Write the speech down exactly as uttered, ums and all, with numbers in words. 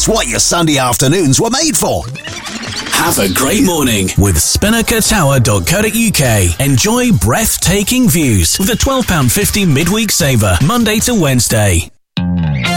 what your Sunday afternoons were made for. Have a great morning with spinnaker tower dot co dot uk. Enjoy breathtaking views with a twelve pounds fifty midweek saver, Monday to Wednesday.